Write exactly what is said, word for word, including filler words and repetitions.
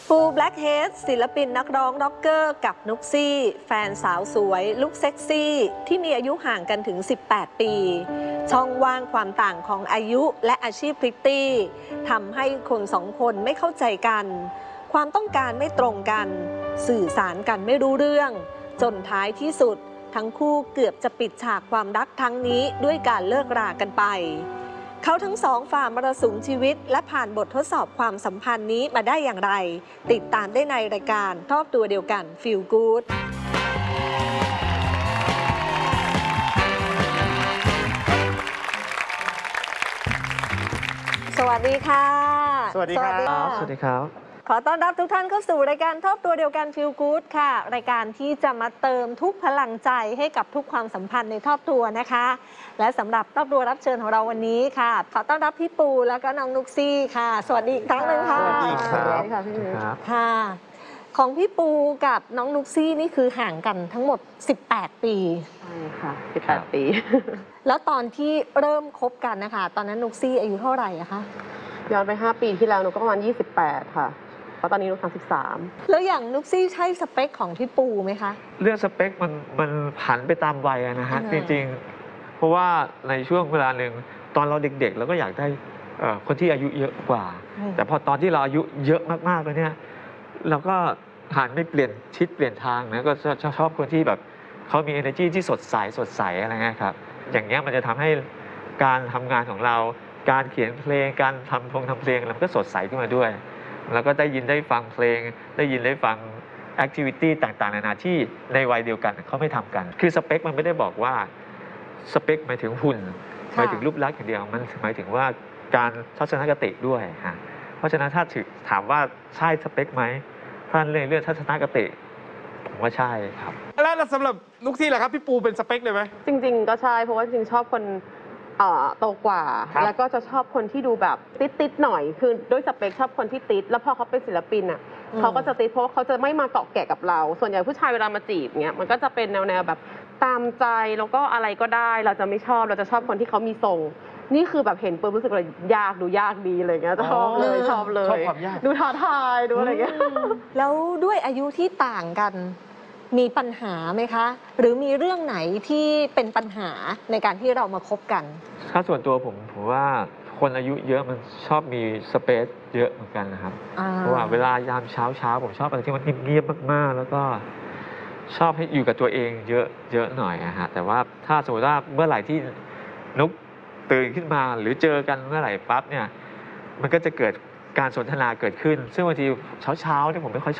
ปูแบล็คเฮดศิลปินนักร้องร็อกเกอร์กับนุกซี่แฟนสาวสวยลุคเซ็กซี่ที่มีอายุห่างกันถึงสิบแปดปีช่องว่างความต่างของอายุและอาชีพพริตตี้ทำให้คนสองคนไม่เข้าใจกันความต้องการไม่ตรงกันสื่อสารกันไม่รู้เรื่องจนท้ายที่สุดทั้งคู่เกือบจะปิดฉากความรักครั้งนี้ด้วยการเลิกรากันไปเขาทั้งสองฝ่ามรสุมชีวิตและผ่านบททดสอบความสัมพันธ์นี้มาได้อย่างไรติดตามได้ในรายการรอบตัวเดียวกัน Feel Good สวัสดีค่ะสวัสดีครับสวัสดีครับขอต้อนรับทุกท่านเข้าสู่รายการทบตัวเดียวกัน Feel Good ค่ะรายการที่จะมาเติมทุกพลังใจให้กับทุกความสัมพันธ์ในทบตัวนะคะและสำหรับทบตัวรับเชิญของเราวันนี้ค่ะขอต้อนรับพี่ปูแล้วก็น้องนุกซี่ค่ะสวัสดีอีกครั้งหนึ่งค่ะสวัสดีครับค่ะพี่ค่ะของพี่ปูกับน้องนุกซี่นี่คือห่างกันทั้งหมดสิบแปดปีใช่ค่ะสิบแปดปีแล้วตอนที่เริ่มคบกันนะคะตอนนั้นนุกซี่อายุเท่าไหร่อะคะย้อนไปห้าปีที่แล้วนุกก็ประมาณยี่สิบแปดค่ะเพราะตอนนี้นุกสามสิบสามแล้วอย่างนุกซี่ใช่สเปคของพี่ปูไหมคะเรื่องสเปคมันมันผันไปตามวัยนะฮะจริงๆเพราะว่าในช่วงเวลาหนึ่งตอนเราเด็กๆเราก็อยากได้คนที่อายุเยอะกว่าแต่พอตอนที่เราอายุเยอะมากๆแล้วเนี่ยเราก็หันไม่เปลี่ยนชิดเปลี่ยนทางนะก็ชอบคนที่แบบเขามี energy ที่สดใสสดใสอะไรเงี้ยครับอย่างเงี้ยมันจะทำให้การทำงานของเราการเขียนเพลงการทำพงทำเพลงเราก็สดใสขึ้นมาด้วยแล้วก็ได้ยินได้ฟังเพลงได้ยินได้ฟังแอคทิวิตี้ต่างๆนานาที่ในวัยเดียวกันเขาไม่ทำกันคือสเปคมันไม่ได้บอกว่าสเปคหมายถึงหุ่นหมายถึงรูปลักษณ์อย่างเดียวมันหมายถึงว่าการทัศนคติด้วยฮะเพราะฉะนั้นถ้าถามว่าใช่สเปคไหมถ้าเรื่องเรื่องทัศนคติผมว่าใช่ครับแล้วสำหรับนุกซี่ล่ะครับพี่ปูเป็นสเปคเลยไหมจริงๆก็ใช่เพราะว่าจริงๆชอบคนโตกว่าแล้วก็จะชอบคนที่ดูแบบติดๆหน่อยคือด้วยสเปคชอบคนที่ติดแล้วพอเขาเป็นศิลปินอ่ะเขาก็จะติดเพราะว่าเขาจะไม่มาเกาะแกะกับเราส่วนใหญ่ผู้ชายเวลามาจีบเงี้ยมันก็จะเป็นแนวๆแบบตามใจแล้วก็อะไรก็ได้เราจะไม่ชอบเราจะชอบคนที่เขามีทรงนี่คือแบบเห็นปุ๊บรู้สึกเลยยากดูยากดีอะไรเงี้ยชอบเลยชอบเลยชอบความยากดูท้าทายดูอะไรเงี้ยแล้วด้วยอายุที่ต่างกันมีปัญหาไหมคะหรือมีเรื่องไหนที่เป็นปัญหาในการที่เรามาคบกันถ้าส่วนตัวผมผมว่าคนอายุเยอะมันชอบมีสเปซเยอะเหมือนกันนะครับเพราะว่าเวลายามเช้าเช้าผมชอบอะไรที่มันเงียบๆมากๆแล้วก็ชอบให้อยู่กับตัวเองเยอะเยอะหน่อยนะฮะแต่ว่าถ้าสมมติว่าเมื่อไหร่ที่นุกตื่นขึ้นมาหรือเจอกันเมื่อไหร่ปั๊บเนี่ยมันก็จะเกิดการสนทนาเกิดขึ้นซึ่งบางทีเช้าๆเนี่ยผมไม่ค่อย